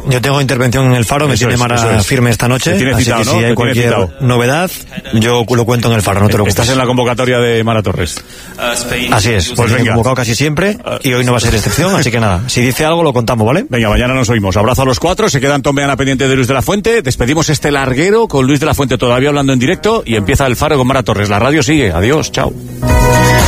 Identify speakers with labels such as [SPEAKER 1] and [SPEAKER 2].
[SPEAKER 1] Yo tengo intervención en el Faro, me tiene Mara firme esta noche, así que si hay cualquier novedad, yo lo cuento en el Faro, no te lo preocupes.
[SPEAKER 2] Estás en la convocatoria de Mara Torres.
[SPEAKER 1] Así es, pues me he convocado casi siempre y hoy no va a ser excepción, así que nada, si dice algo lo contamos, ¿vale?
[SPEAKER 2] Venga, mañana nos oímos. Abrazo a los 4, se quedan Tom Beana pendiente de Luis de la Fuente, despedimos este larguero con Luis de la Fuente todavía hablando en directo y empieza el Faro con Mara Torres. La radio sigue, adiós, chao.